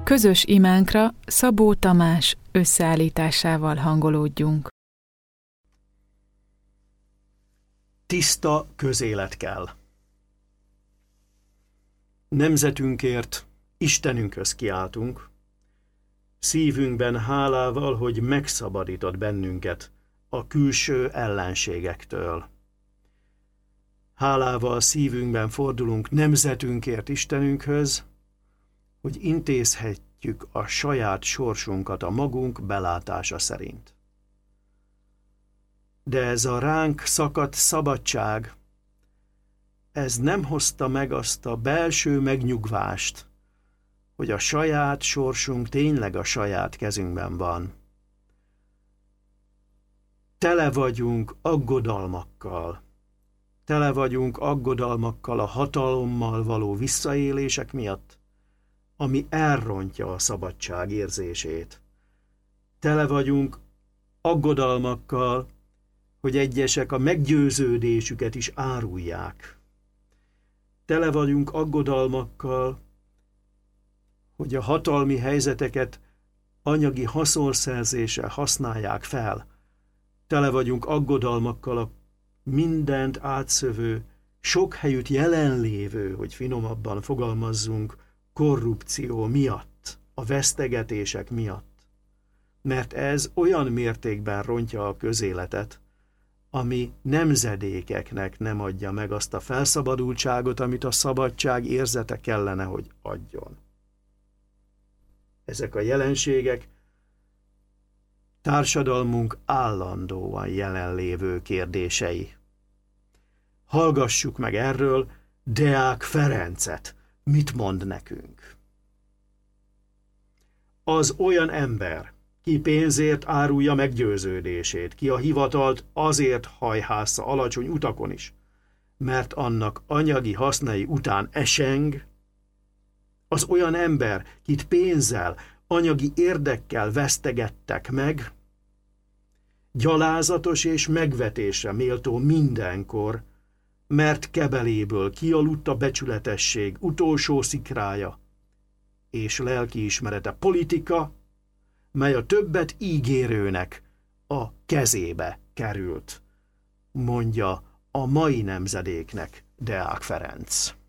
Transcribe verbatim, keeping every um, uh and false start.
Közös imánkra Szabó Tamás összeállításával hangolódjunk. Tiszta közélet kell. Nemzetünkért Istenünkhöz kiáltunk, szívünkben hálával, hogy megszabadított bennünket a külső ellenségektől. Hálával szívünkben fordulunk nemzetünkért Istenünkhöz, hogy intézhetjük a saját sorsunkat a magunk belátása szerint. De ez a ránk szakadt szabadság, ez nem hozta meg azt a belső megnyugvást, hogy a saját sorsunk tényleg a saját kezünkben van. Tele vagyunk aggodalmakkal, tele vagyunk aggodalmakkal a hatalommal való visszaélések miatt, ami elrontja a szabadság érzését. Tele vagyunk aggodalmakkal, hogy egyesek a meggyőződésüket is árulják. Tele vagyunk aggodalmakkal, hogy a hatalmi helyzeteket anyagi haszonszerzéssel használják fel. Tele vagyunk aggodalmakkal a mindent átszövő, sok helyütt jelenlévő, hogy finomabban fogalmazzunk, korrupció miatt, a vesztegetések miatt. Mert ez olyan mértékben rontja a közéletet, ami nemzedékeknek nem adja meg azt a felszabadultságot, amit a szabadság érzete kellene, hogy adjon. Ezek a jelenségek társadalmunk állandóan jelenlévő kérdései. Hallgassuk meg erről Deák Ferencet, mit mond nekünk. Az olyan ember, ki pénzért árulja meggyőződését, ki a hivatalt azért hajhásza alacsony utakon is, mert annak anyagi hasznai után eseng, az olyan ember, kit pénzzel, anyagi érdekkel vesztegettek meg, gyalázatos és megvetésre méltó mindenkor, mert kebeléből kialudt a becsületesség utolsó szikrája, és lelkiismerete politika, mely a többet ígérőnek a kezébe került, mondja a mai nemzedéknek Deák Ferenc.